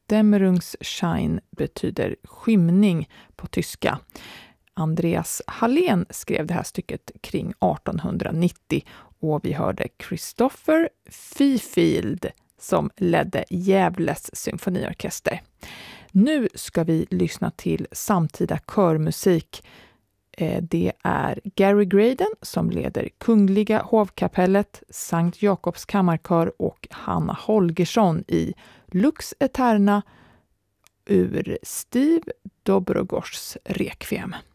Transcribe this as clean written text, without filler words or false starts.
Dämmerungsschein betyder skymning på tyska. Andreas Hallén skrev det här stycket kring 1890 och vi hörde Christopher Fifield som ledde Gävles symfoniorkester. Nu ska vi lyssna till samtida körmusik. Det är Gary Graydon som leder Kungliga hovkapellet, Sankt Jakobs kammarkör och Hanna Holgersson i Lux Eterna ur Steve Dobrogors Requiem.